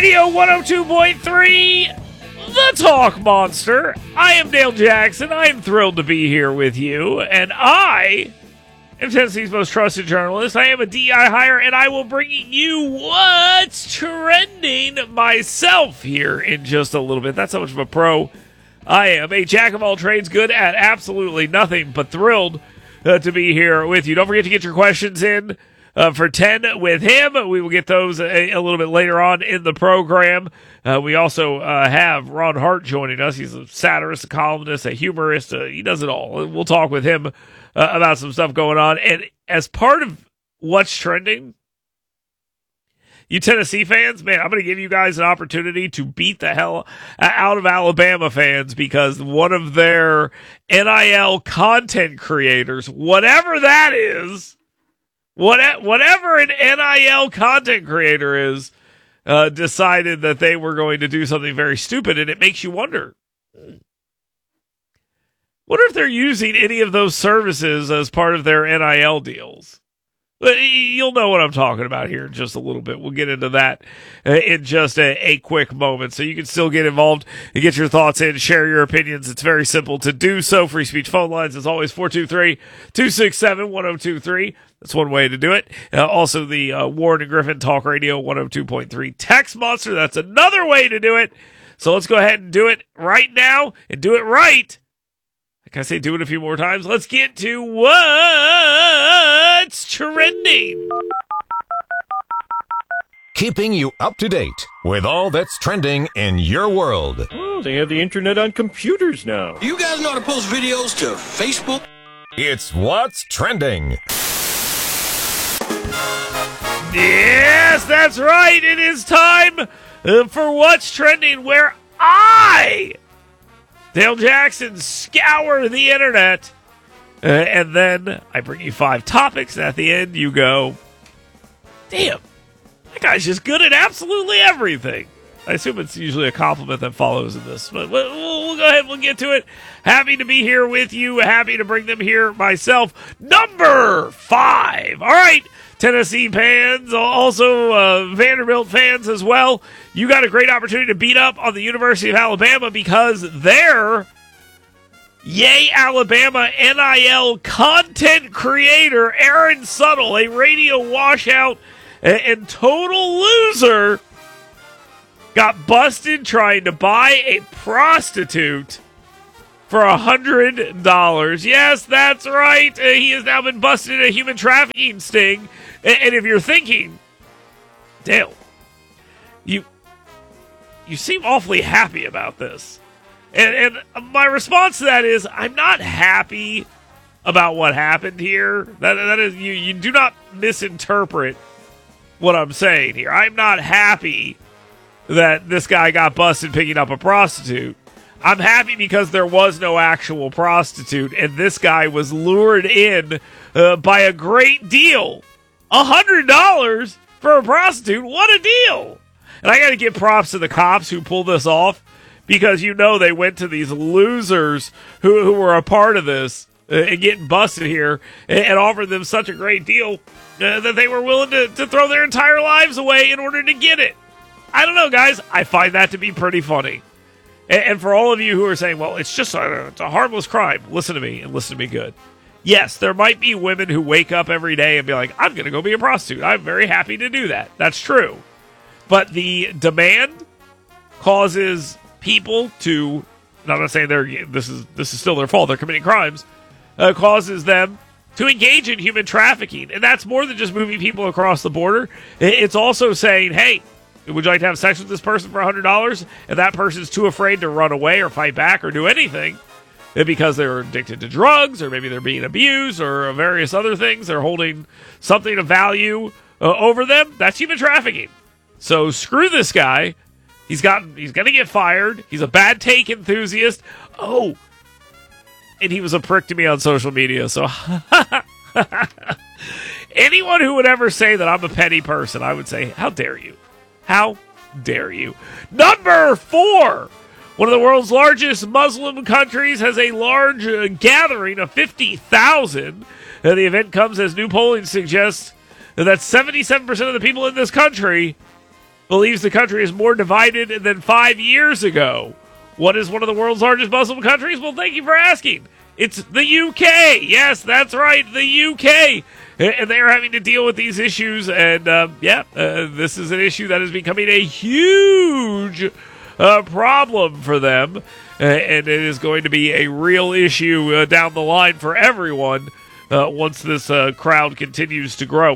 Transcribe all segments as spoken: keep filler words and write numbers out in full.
Radio one oh two point three, The Talk Monster. I am Dale Jackson. I am thrilled to be here with you, and I am Tennessee's most trusted journalist. I am a D E I hire, and I will bring you what's trending myself here in just a little bit. That's how much of a pro I am. A jack of all trades, good at absolutely nothing, but thrilled uh, to be here with you. Don't forget to get your questions in Uh, for ten with him. We will get those a, a little bit later on in the program. Uh, we also uh, have Ron Hart joining us. He's a satirist, a columnist, a humorist. Uh, he does it all. We'll talk with him uh, about some stuff going on. And as part of what's trending, you Tennessee fans, man, I'm going to give you guys an opportunity to beat the hell out of Alabama fans because one of their N I L content creators, whatever that is, What, whatever an N I L content creator is, uh, decided that they were going to do something very stupid, and it makes you wonder. Wonder if they're using any of those services as part of their N I L deals. You'll know what I'm talking about here in just a little bit. We'll get into that in just a, a quick moment. So you can still get involved and get your thoughts in, share your opinions. It's very simple to do so. Free speech phone lines, as always, four two three, two six seven, one oh two three. That's one way to do it. Uh, also, the uh, Warren and Griffin Talk Radio one oh two point three Text Monster. That's another way to do it. So let's go ahead and do it right now and do it right. Can I say do it a few more times? Let's get to what's trending. Keeping you up to date with all that's trending in your world. Oh, they have the internet on computers now. You guys know how to post videos to Facebook? It's What's Trending. Yes, that's right. It is time uh, for What's Trending, where I... Dale Jackson scour the internet, uh, and then I bring you five topics, and at the end you go, damn, that guy's just good at absolutely everything. I assume it's usually a compliment that follows in this, but we'll, we'll go ahead and we'll get to it. Happy to be here with you, happy to bring them here myself. Number five. All right, Tennessee fans, also uh, Vanderbilt fans as well. You got a great opportunity to beat up on the University of Alabama because their Yay Alabama N I L content creator, Aaron Suttle, a radio washout and, and total loser, got busted trying to buy a prostitute for one hundred dollars. Yes, that's right. Uh, he has now been busted in a human trafficking sting. And, and if you're thinking, Dale, you you seem awfully happy about this. And, and my response to that is, I'm not happy about what happened here. That that is you, you do not misinterpret what I'm saying here. I'm not happy that this guy got busted picking up a prostitute. I'm happy because there was no actual prostitute, and this guy was lured in uh, by a great deal. one hundred dollars for a prostitute? What a deal! And I got to give props to the cops who pulled this off, because you know they went to these losers who, who were a part of this uh, and getting busted here and, and offered them such a great deal uh, that they were willing to, to throw their entire lives away in order to get it. I don't know, guys. I find that to be pretty funny. And, and for all of you who are saying, well, it's just a, it's a harmless crime, listen to me and listen to me good. Yes, there might be women who wake up every day and be like, I'm going to go be a prostitute. I'm very happy to do that. That's true. But the demand causes people to, I'm not saying they're, this is this is still their fault, they're committing crimes, uh, causes them to engage in human trafficking. And that's more than just moving people across the border. It's also saying, hey, would you like to have sex with this person for one hundred dollars? And that person's too afraid to run away or fight back or do anything because they're addicted to drugs, or maybe they're being abused, or various other things. They're holding something of value uh, over them. That's human trafficking. So screw this guy. He's got. He's going to get fired. He's a bad take enthusiast. Oh, and he was a prick to me on social media. So anyone who would ever say that I'm a petty person, I would say, how dare you? How dare you? Number four. One of the world's largest Muslim countries has a large uh, gathering of fifty thousand. Uh, the event comes as new polling suggests that seventy-seven percent of the people in this country believes the country is more divided than five years ago. What is one of the world's largest Muslim countries? Well, thank you for asking. It's the U K. Yes, that's right, the U K. And they're having to deal with these issues. And, uh, yeah, uh, this is an issue that is becoming a huge uh, problem for them. Uh, and it is going to be a real issue uh, down the line for everyone uh, once this uh, crowd continues to grow.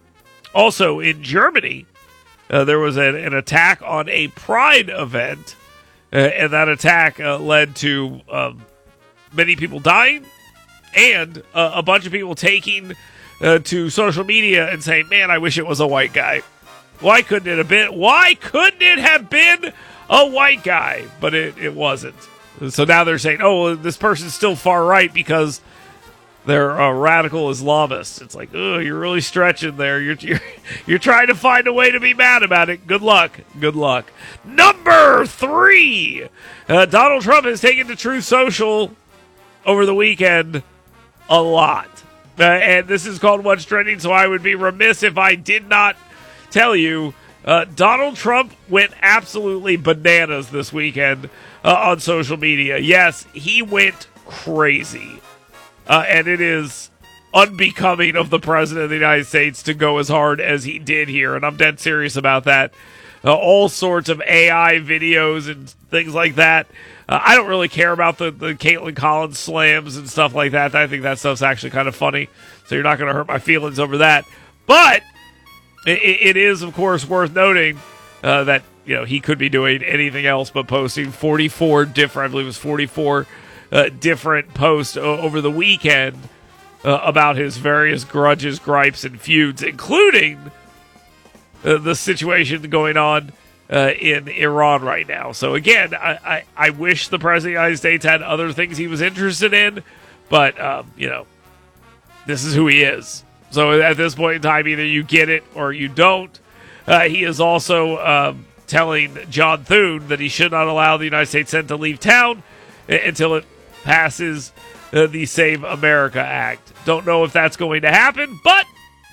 Also, in Germany, uh, there was an, an attack on a Pride event. Uh, and that attack uh, led to um, many people dying and uh, a bunch of people taking uh, to social media and saying, man, I wish it was a white guy. Why couldn't it have been? Why couldn't it have been a white guy? But it, it wasn't. So now they're saying, oh, well, this person's still far right because they're a radical Islamists. It's like, oh, you're really stretching there. You're, you're you're trying to find a way to be mad about it. Good luck. Good luck. Number three, uh, Donald Trump has taken to Truth Social over the weekend a lot. Uh, and this is called What's Trending, so I would be remiss if I did not tell you uh, Donald Trump went absolutely bananas this weekend uh, on social media. Yes, he went crazy. Uh, and it is unbecoming of the President of the United States to go as hard as he did here. And I'm dead serious about that. Uh, all sorts of A I videos and things like that. Uh, I don't really care about the, the Caitlin Collins slams and stuff like that. I think that stuff's actually kind of funny. So you're not going to hurt my feelings over that. But it, it is, of course, worth noting uh, that, you know, he could be doing anything else but posting forty-four different, I believe it was forty-four Uh, different posts o- over the weekend uh, about his various grudges, gripes, and feuds, including uh, the situation going on uh, in Iran right now. So again, I, I, I wish the President of the United States had other things he was interested in, but, um, you know, this is who he is. So at this point in time, either you get it or you don't. Uh, he is also um, telling John Thune that he should not allow the United States Senate to leave town until it passes uh, the Save America Act. Don't know if that's going to happen, but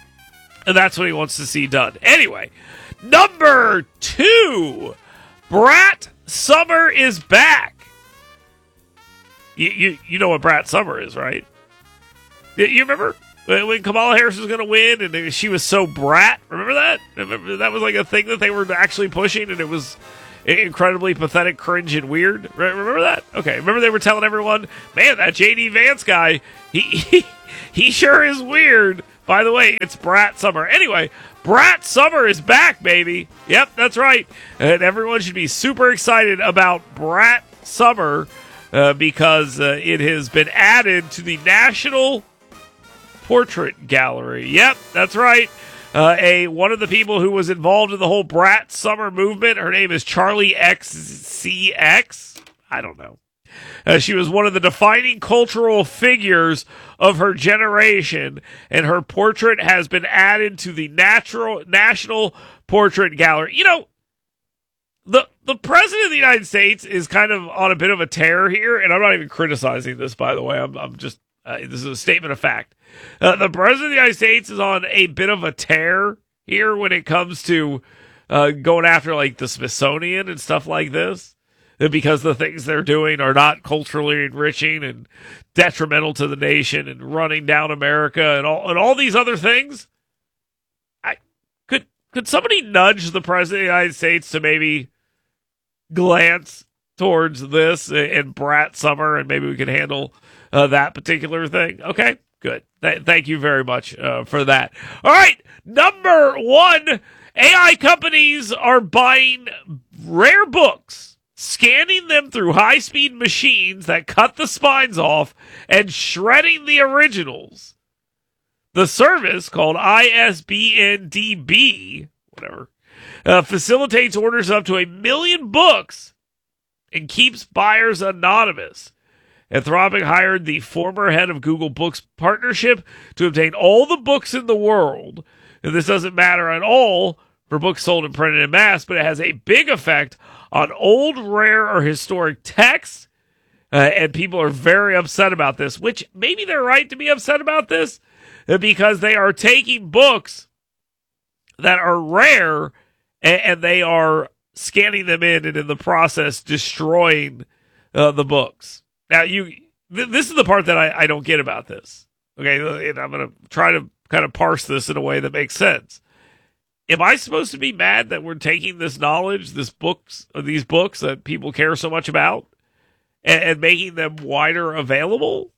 that's what he wants to see done. Anyway, number two, Brat Summer is back. You you, you know what Brat Summer is, right? You, you remember when Kamala Harris was going to win and she was so brat? Remember that? Remember that was like a thing that they were actually pushing, and it was incredibly pathetic, cringe, and weird. Remember that? Okay. Remember they were telling everyone, man, that J D Vance guy, he, he he sure is weird. By the way, it's Brat Summer. Anyway, Brat Summer is back, baby. Yep, that's right. And everyone should be super excited about Brat Summer uh, because uh, it has been added to the National Portrait Gallery. Yep, that's right. Uh, a one of the people who was involved in the whole Brat Summer movement. Her name is Charlie X C X. I don't know. Uh, she was one of the defining cultural figures of her generation, and her portrait has been added to the natural National Portrait Gallery. You know, the the President of the United States is kind of on a bit of a tear here, and I'm not even criticizing this, by the way. I'm, I'm just uh, this is a statement of fact. Uh, the President of the United States is on a bit of a tear here when it comes to uh, going after like the Smithsonian and stuff like this, because the things they're doing are not culturally enriching and detrimental to the nation and running down America and all and all these other things. I could could somebody nudge the President of the United States to maybe glance towards this and Brat Summer, and maybe we can handle uh, that particular thing. Okay, good. Th- thank you very much uh, for that. All right, number one, A I companies are buying rare books, scanning them through high-speed machines that cut the spines off, and shredding the originals. The service, called I S B N D B, whatever, uh, facilitates orders up to a million books and keeps buyers anonymous. Anthropic hired the former head of Google Books partnership to obtain all the books in the world. And this doesn't matter at all for books sold and printed en masse, but it has a big effect on old, rare, or historic texts. Uh, and people are very upset about this, which maybe they're right to be upset about this, uh, because they are taking books that are rare and, and they are scanning them in and in the process destroying uh, the books. Now, you th- this is the part that I, I don't get about this. Okay, and I'm going to try to kind of parse this in a way that makes sense. Am I supposed to be mad that we're taking this knowledge, this books, these books that people care so much about, and, and making them wider available?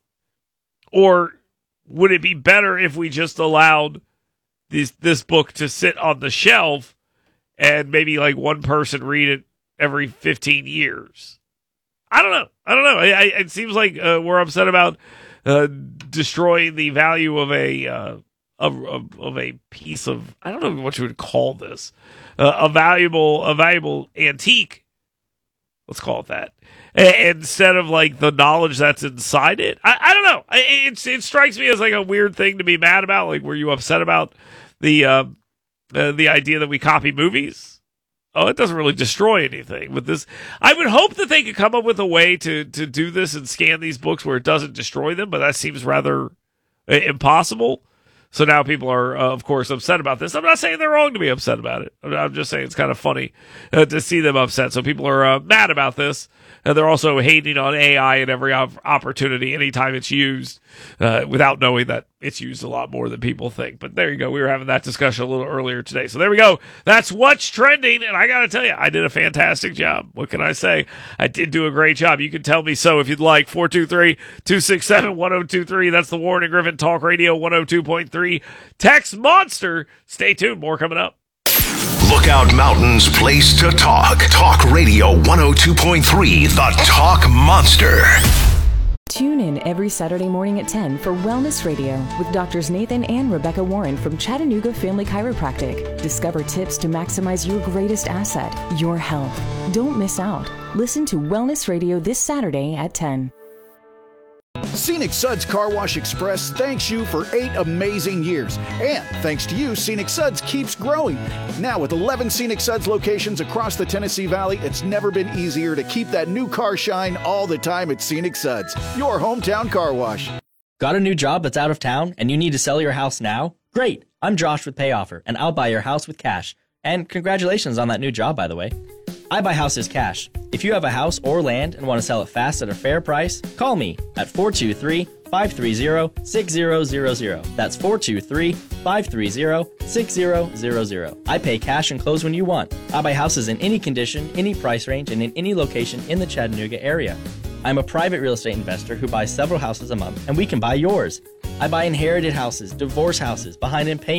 Or would it be better if we just allowed this this book to sit on the shelf and maybe like one person read it every fifteen years? I don't know. I don't know. I, I, it seems like uh, we're upset about uh, destroying the value of a uh, of, of of a piece of, I don't know what you would call this, uh, a valuable a valuable antique. Let's call it that. A- instead of like the knowledge that's inside it. I, I don't know. I, it it strikes me as like a weird thing to be mad about. Like, were you upset about the uh, uh, the idea that we copy movies? Oh, it doesn't really destroy anything with this. I would hope that they could come up with a way to, to do this and scan these books where it doesn't destroy them, but that seems rather uh, impossible. So now people are, uh, of course, upset about this. I'm not saying they're wrong to be upset about it. I'm, I'm just saying it's kind of funny uh, to see them upset. So people are uh, mad about this. And they're also hating on A I at every op- opportunity, anytime it's used, uh, without knowing that it's used a lot more than people think. But there you go. We were having that discussion a little earlier today. So there we go. That's what's trending. And I got to tell you, I did a fantastic job. What can I say? I did do a great job. You can tell me so if you'd like. four two three, two six seven, one oh two three. That's the Warren and Griffin Talk Radio one oh two point three. Text Monster. Stay tuned. More coming up. Lookout Mountain's place to talk. Talk Radio one oh two point three, the Talk Monster. Tune in every Saturday morning at ten for Wellness Radio with Doctors Nathan and Rebecca Warren from Chattanooga Family Chiropractic. Discover tips to maximize your greatest asset, your health. Don't miss out. Listen to Wellness Radio this Saturday at ten. Scenic Suds Car Wash Express thanks you for eight amazing years. And thanks to you, Scenic Suds keeps growing. Now with eleven Scenic Suds locations across the Tennessee Valley, it's never been easier to keep that new car shine all the time at Scenic Suds, your hometown car wash. Got a new job that's out of town and you need to sell your house now? Great! I'm Josh with PayOffer, and I'll buy your house with cash. And congratulations on that new job, by the way. I buy houses cash. If you have a house or land and want to sell it fast at a fair price, call me at four two three, five three zero, six zero zero zero. That's four two three, five three zero, six zero zero zero. I pay cash and close when you want. I buy houses in any condition, any price range, and in any location in the Chattanooga area. I'm a private real estate investor who buys several houses a month, and we can buy yours. I buy inherited houses, divorce houses, behind in payment